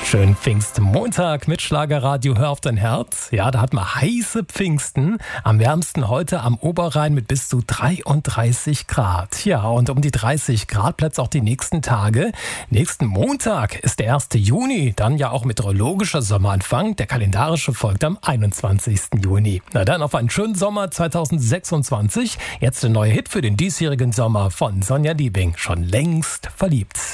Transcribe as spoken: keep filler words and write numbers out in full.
Schönen Pfingstmontag mit Schlagerradio Hör auf dein Herz. Ja, da hat man heiße Pfingsten. Am wärmsten heute am Oberrhein mit bis zu dreiunddreißig Grad. Ja, und um die dreißig Grad bleibt es auch die nächsten Tage. Nächsten Montag ist der erste Juni, dann ja auch meteorologischer Sommeranfang. Der kalendarische folgt am einundzwanzigsten Juni. Na dann auf einen schönen Sommer zweitausendsechsundzwanzig. Jetzt der neue Hit für den diesjährigen Sommer von Sonja Liebing. Schon längst verliebt.